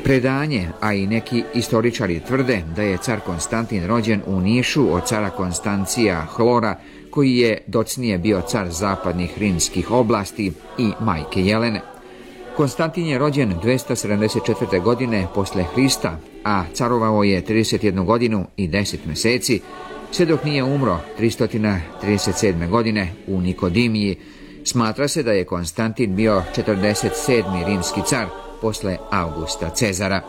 Predanje, a i neki istoričari tvrde da je car Konstantin rođen u Nišu od cara Konstancija Hlora, koji je docnije bio car zapadnih rimskih oblasti i majke Jelene. Konstantin je rođen 274. godine posle Hrista, a carovao je 31 godinu i 10 meseci, sve dok nije umro 337. godine u Nikodimiji. Smatra se da je Konstantin bio 47. rimski car posle Augusta Cezara.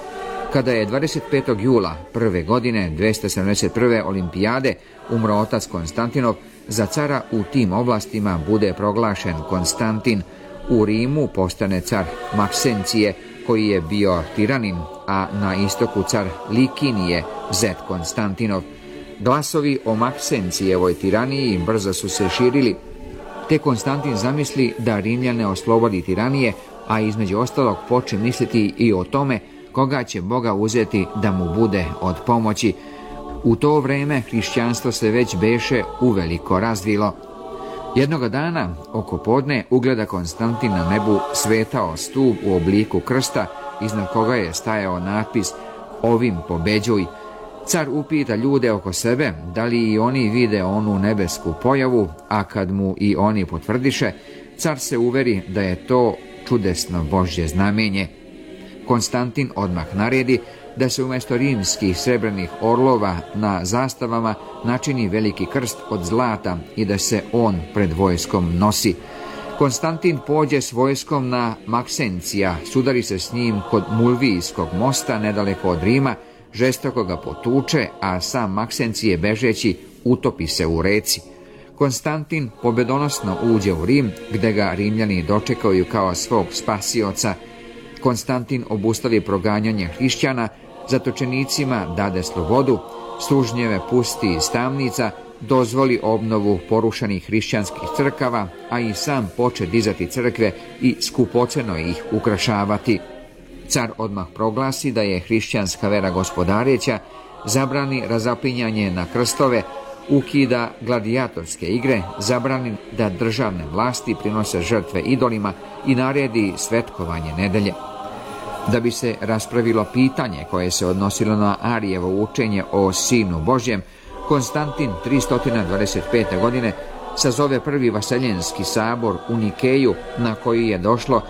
Kada je 25. jula prve godine 271. olimpijade umro otac Konstantinov, za cara u tim oblastima bude proglašen Konstantin. U Rimu postane car Maksencije, koji je bio tiranin, a na istoku car Likinije, zet Konstantinov. Glasovi o Maksencijevoj tiraniji brzo su se širili, te Konstantin zamisli da Rimljane oslobodi tiranije, a između ostalog poče misliti i o tome koga će Boga uzeti da mu bude od pomoći. U to vreme hrišćanstvo se već beše uveliko razvilo. Jednoga dana, oko podne, ugleda Konstantin na nebu svetao stup u obliku krsta, iznad koga je stajao natpis "Ovim pobeđuj". Car upita ljude oko sebe da li i oni vide onu nebesku pojavu, a kad mu i oni potvrdiše, car se uveri da je to čudesno Božje znamenje. Konstantin odmah naredi da se umjesto rimskih srebrnih orlova na zastavama načini veliki krst od zlata i da se on pred vojskom nosi. Konstantin pođe s vojskom na Maksencija, sudari se s njim kod Mulvijskog mosta nedaleko od Rima, žestoko ga potuče, a sam Maksencije bežeći utopi se u reci. Konstantin pobedonosno uđe u Rim, gde ga Rimljani dočekaju kao svog spasioca. Konstantin obustavi proganjanje hrišćana, zatočenicima dade slobodu, sužnjeve pusti iz tamnica, dozvoli obnovu porušenih hrišćanskih crkava, a i sam poče dizati crkve i skupoceno ih ukrašavati. Car odmah proglasi da je hrišćanska vera gospodareća, zabrani razapinjanje na krstove, ukida gladijatorske igre, zabrani da državne vlasti prinose žrtve idolima i naredi svetkovanje nedelje. Da bi se raspravilo pitanje koje se odnosilo na Arijevo učenje o Sinu Božjem, Konstantin 325. godine sazove prvi vaseljenski sabor u Nikeju, na koji je došlo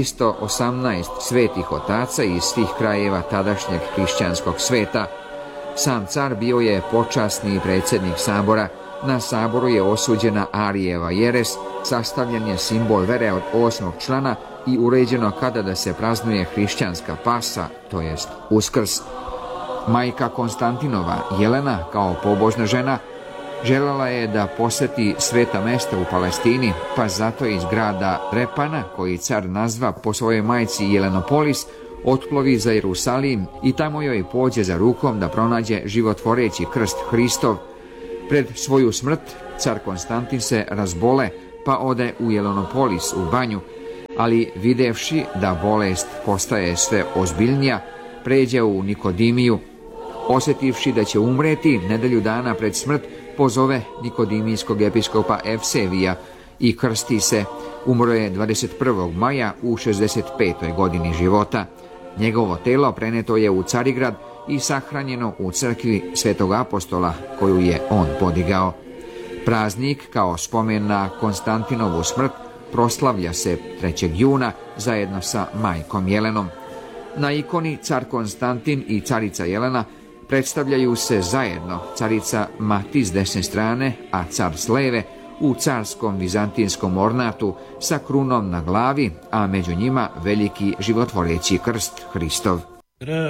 318 svetih otaca iz svih krajeva tadašnjeg hrišćanskog sveta. Sam car bio je počasni predsjednik sabora. Na saboru je osuđena Arijeva jeres, sastavljen je simbol vere od 8. člana i uređeno kada da se praznuje hrišćanska pasa, to jest Uskrs. Majka Konstantinova, Jelena, kao pobožna žena, željela je da poseti sveta mesta u Palestini, pa zato iz grada Repana, koji car nazva po svojoj majci Jelenopolis, otplovi za Jerusalim i tamo joj pođe za rukom da pronađe životvoreći krst Hristov. Pred svoju smrt car Konstantin se razbole, pa ode u Jelenopolis u banju, ali videvši da bolest postaje sve ozbiljnija, pređe u Nikodimiju. Osjetivši da će umreti, nedelju dana pred smrt pozove nikodimijskog episkopa Evsevija i krsti se. Umro je 21. maja u 65. godini života. Njegovo telo preneto je u Carigrad i sahranjeno u crkvi Svetog apostola koju je on podigao. Praznik kao spomen na Konstantinovu smrt proslavlja se 3. juna zajedno sa majkom Jelenom. Na ikoni car Konstantin i carica Jelena predstavljaju se zajedno, carica Mati s desne strane, a car s leve, u carskom vizantinskom ornatu sa krunom na glavi, a među njima veliki životvoreći krst Hristov.